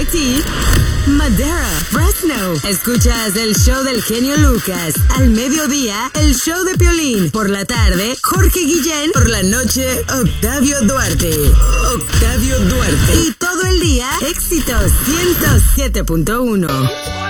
IT, Madera, Fresno. Escuchas el show del genio Lucas. Al mediodía, el show de Piolín. Por la tarde, Jorge Guillén. Por la noche, Octavio Duarte. Octavio Duarte. Y todo el día, éxitos 107.1.